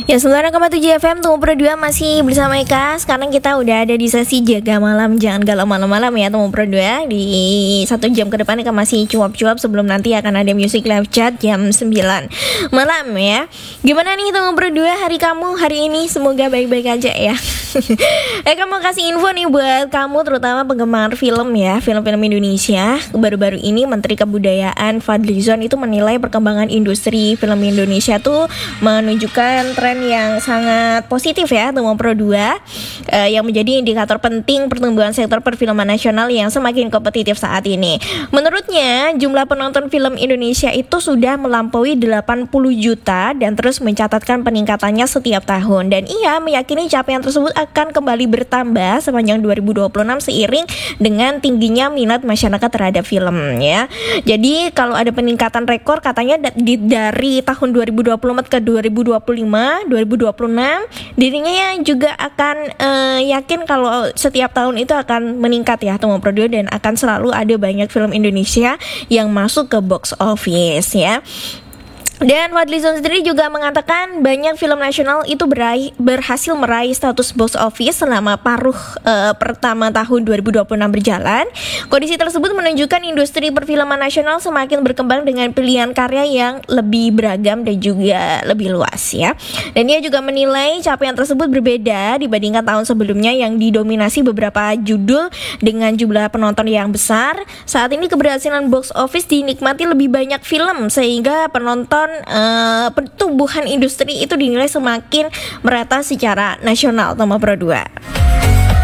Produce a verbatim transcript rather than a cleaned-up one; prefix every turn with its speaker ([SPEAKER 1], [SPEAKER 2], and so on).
[SPEAKER 1] Ya, sembilan koma tujuh F M Tumbuh Pro dua masih bersama Eka. Sekarang kita udah ada di sesi jaga malam. Jangan galau malam-malam ya Tumbuh Pro dua. Di satu jam ke depan Eka masih cuap-cuap sebelum nanti akan ada music live chat jam sembilan malam ya. Gimana nih Tumbuh Pro dua hari kamu hari ini? Semoga baik-baik aja ya. Eka mau kasih info nih buat kamu terutama penggemar film ya, film-film Indonesia. Baru-baru ini Menteri Kebudayaan Fadlizon itu menilai perkembangan industri film Indonesia tuh menunjukkan tren yang sangat positif ya Tumbuh Pro dua, uh, yang menjadi indikator penting pertumbuhan sektor perfilman nasional yang semakin kompetitif saat ini. Menurutnya, jumlah penonton film Indonesia itu sudah melampaui delapan puluh juta dan terus mencatatkan peningkatannya setiap tahun. Dan ia meyakini capaian tersebut akan kembali bertambah sepanjang dua ribu dua puluh enam seiring dengan tingginya minat masyarakat terhadap film ya. Jadi kalau ada peningkatan rekor katanya dari tahun dua ribu dua puluh empat ke dua ribu dua puluh lima, dua ribu dua puluh enam dirinya ya juga akan uh, yakin kalau setiap tahun itu akan meningkat ya Tumbuh Pro dua dan akan selalu ada banyak film Indonesia yang masuk ke box office ya. Dan Fadlizon sendiri juga mengatakan banyak film nasional itu beraih, berhasil meraih status box office selama paruh uh, pertama tahun dua ribu dua puluh enam berjalan. Kondisi tersebut menunjukkan industri perfilman nasional semakin berkembang dengan pilihan karya yang lebih beragam dan juga lebih luas ya. Dan dia juga menilai capaian tersebut berbeda dibandingkan tahun sebelumnya yang didominasi beberapa judul dengan jumlah penonton yang besar. Saat ini keberhasilan box office dinikmati lebih banyak film sehingga penonton Uh, pertumbuhan industri itu dinilai semakin merata secara nasional Tumbuh Pro dua.